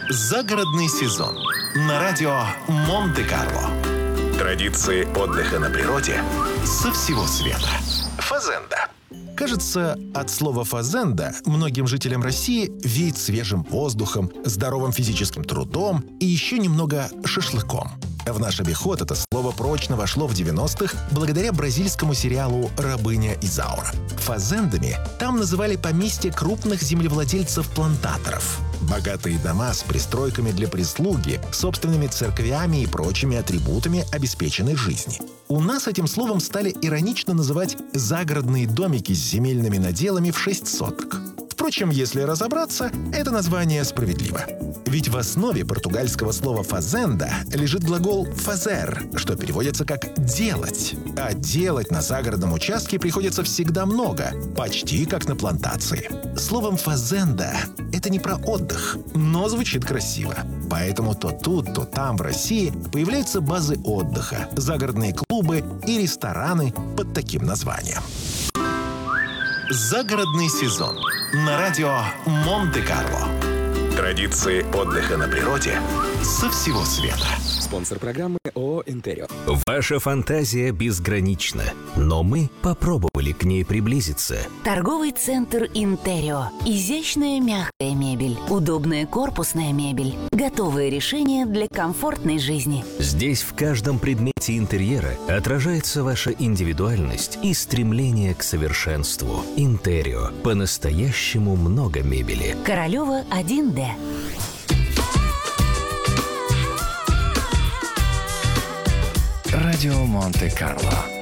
Загородный сезон на радио Монте-Карло. Традиции отдыха на природе со всего света. Фазенда. Кажется, от слова «фазенда» многим жителям России веет свежим воздухом, здоровым физическим трудом и еще немного шашлыком. В наш обиход это слово прочно вошло в 90-х благодаря бразильскому сериалу «Рабыня Изаура». Фазендами там называли поместья крупных землевладельцев-плантаторов. Богатые дома с пристройками для прислуги, собственными церквями и прочими атрибутами обеспеченной жизни. У нас этим словом стали иронично называть загородные домики с земельными наделами в 6 соток. Впрочем, если разобраться, это название справедливо. Ведь в основе португальского слова «фазенда» лежит глагол «фазер», что переводится как «делать». А делать на загородном участке приходится всегда много, почти как на плантации. Словом «фазенда» — это не про отдых, но звучит красиво. Поэтому то тут, то там в России появляются базы отдыха, загородные клубы и рестораны под таким названием. Загородный сезон на радио Монте-Карло. Традиции отдыха на природе со всего света. Спонсор программы ООО «Интерио». Ваша фантазия безгранична, но мы попробовали к ней приблизиться. Торговый центр «Интерио». Изящная мягкая мебель, удобная корпусная мебель, готовые решения для комфортной жизни. Здесь в каждом предмете интерьера отражается ваша индивидуальность и стремление к совершенству. «Интерио». По-настоящему много мебели. Королева 1Д. Радио Монте-Карло.